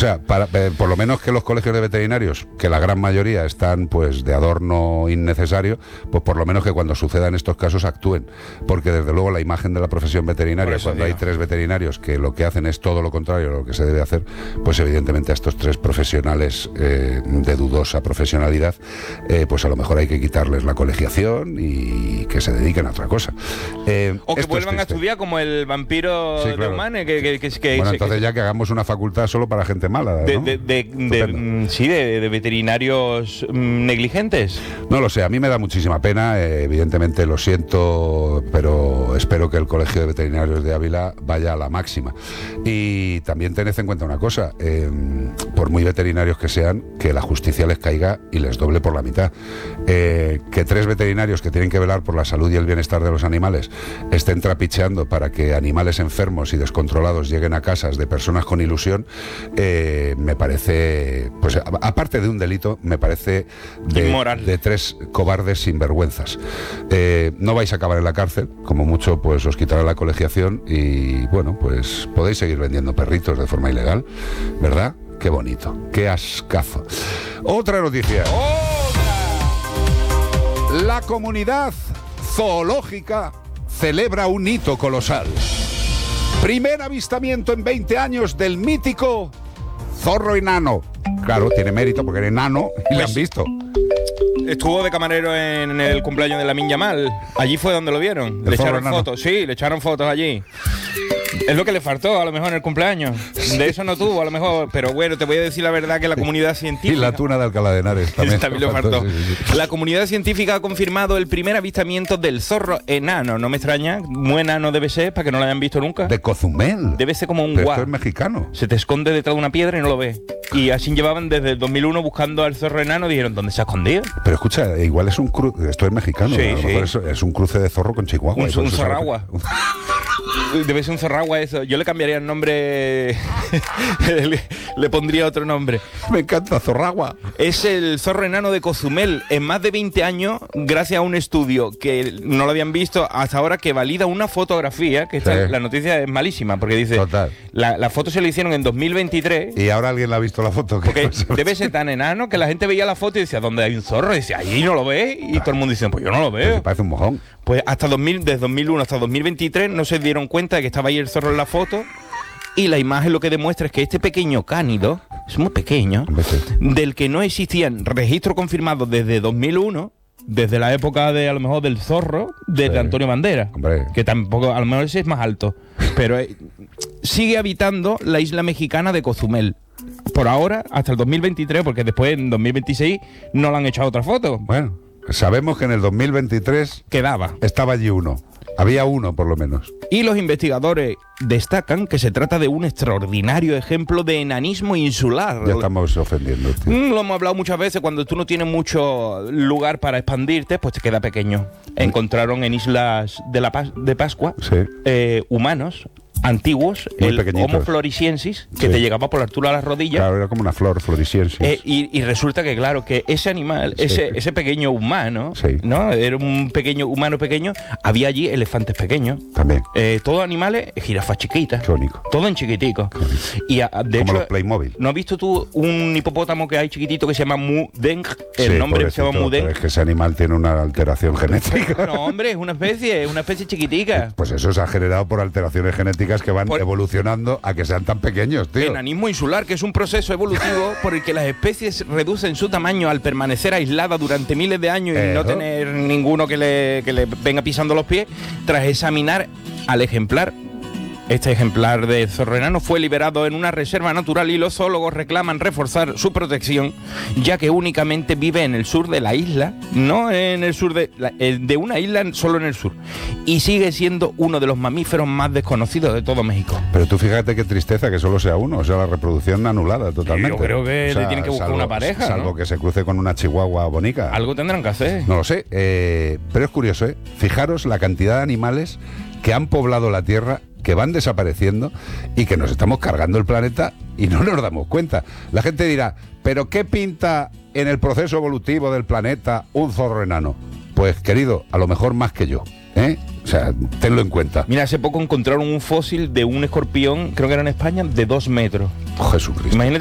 sea, por lo menos que los colegios de veterinarios, que la gran mayoría están pues de adorno innecesario, pues por lo menos que cuando sucedan estos casos actúen, porque desde luego la imagen de la profesión veterinaria, cuando hay 3 veterinarios que lo que hacen es todo lo contrario a lo que se debe hacer, pues evidentemente a estos 3 profesionales de dudosa profesionalidad, pues a lo mejor hay que quitarles la colegiación y que se dediquen a otra cosa. O que vuelvan a estudiar como el vampiro de Humane, bueno, entonces ya que hagamos una facultad solo para gente mala, ¿no? de veterinarios negligentes. No lo sé, a mí me da muchísima pena, evidentemente lo siento, pero espero que el Colegio de Veterinarios de Ávila vaya a la máxima. Y también tened en cuenta una cosa, por muy veterinarios que sean, que la justicia les caiga y les doble por la mitad. Que 3 veterinarios que tienen que velar por la salud y el bienestar de los animales estén trapicheando para que animales enfermos y descontrolados lleguen a casas de personas con ilusión, me parece, pues aparte de un delito, me parece de 3 cobardes sinvergüenzas. No vais a acabar en la cárcel, como mucho pues os quitará la colegiación y bueno, pues podéis seguir vendiendo perritos de forma ilegal, ¿verdad? Qué bonito, qué ascazo. Otra noticia. La comunidad zoológica celebra un hito colosal. Primer avistamiento en 20 años del mítico zorro enano. Claro, tiene mérito porque era enano y lo han visto. Estuvo de camarero en el cumpleaños de Lamine Yamal. Allí fue donde lo vieron. Le echaron fotos. Sí, le echaron fotos allí. Es lo que le faltó a lo mejor en el cumpleaños. De eso no tuvo a lo mejor. Pero bueno, te voy a decir la verdad que la comunidad científica... Y la tuna de Alcalá de Henares también le faltó. Sí. La comunidad científica ha confirmado el primer avistamiento del zorro enano. No me extraña. Muy enano debe ser para que no lo hayan visto nunca. De Cozumel. Debe ser como un Pero guau. esto es mexicano. Se te esconde detrás de una piedra y no lo ves. Y así llevaban desde el 2001 buscando al zorro enano. Dijeron, ¿dónde se ha escondido? Pero escucha, igual es un cruce... Esto es mexicano. Sí, a lo mejor es un cruce de zorro con chihuahua. Un zorragua. Debe ser un zorragua eso. Yo le cambiaría el nombre. le pondría otro nombre. Me encanta, zorragua. Es el zorro enano de Cozumel. En más de 20 años, gracias a un estudio que no lo habían visto hasta ahora, que valida una fotografía, que la noticia es malísima, porque dice... Total. La foto se la hicieron en 2023. Y ahora alguien le ha visto la foto. Porque debe ser tan enano que la gente veía la foto y decía, ¿dónde hay un zorro? Y decía, allí no lo ves. Y todo el mundo dice, pues yo no lo veo. Pues parece un mojón. Pues desde 2001 hasta 2023 no se dieron cuenta de que estaba ahí el zorro en la foto, y la imagen lo que demuestra es que este pequeño cánido, es muy pequeño, del que no existían registros confirmados desde 2001, desde la época de a lo mejor del zorro, desde Antonio Banderas, que tampoco, a lo mejor ese es más alto, pero sigue habitando la isla mexicana de Cozumel. Por ahora, hasta el 2023, porque después en 2026 no le han echado otra foto. Bueno, sabemos que en el 2023 estaba allí uno. Había uno, por lo menos. Y los investigadores destacan que se trata de un extraordinario ejemplo de enanismo insular. Ya estamos ofendiendo, tío. Lo hemos hablado muchas veces. Cuando tú no tienes mucho lugar para expandirte, pues te queda pequeño. Encontraron en islas de Pascua humanos antiguos, el Homo floresiensis, que te llegaba por la altura de las rodillas. Claro, era como una flor floresiensis. Y resulta que, claro, que ese animal, ese pequeño humano, ¿no? Era un pequeño humano pequeño. Había allí elefantes pequeños. También. Todos animales, jirafas chiquitas. Qué bonito. Todo en chiquitico. Y de como hecho, los Playmobil. ¿No has visto tú un hipopótamo que hay chiquitito que se llama Mudeng? El nombre se llama Mudeng. Es que ese animal tiene una alteración genética. No, hombre, es una especie chiquitica. Pues eso se ha generado por alteraciones genéticas que van evolucionando a que sean tan pequeños, tío. Enanismo insular, que es un proceso evolutivo por el que las especies reducen su tamaño al permanecer aisladas durante miles de años y no tener ninguno que le venga pisando los pies, tras examinar al ejemplar. Este ejemplar de zorro enano fue liberado en una reserva natural y los zoólogos reclaman reforzar su protección, ya que únicamente vive en el sur de la isla, no en el sur de una isla, solo en el sur, y sigue siendo uno de los mamíferos más desconocidos de todo México. Pero tú fíjate qué tristeza que solo sea uno, o sea, la reproducción anulada totalmente. Yo creo que le tienen que buscar una pareja, salvo ¿no? que se cruce con una chihuahua bonica. Algo tendrán que hacer. No lo sé, pero es curioso, ¿eh? Fijaros la cantidad de animales que han poblado la Tierra, que van desapareciendo y que nos estamos cargando el planeta y no nos damos cuenta. La gente dirá, ¿pero qué pinta en el proceso evolutivo del planeta un zorro enano? Pues, querido, a lo mejor más que yo, ¿eh? O sea, tenlo en cuenta. Mira, hace poco encontraron un fósil de un escorpión, creo que era en España, de 2 metros. Oh, Jesucristo. Imagínate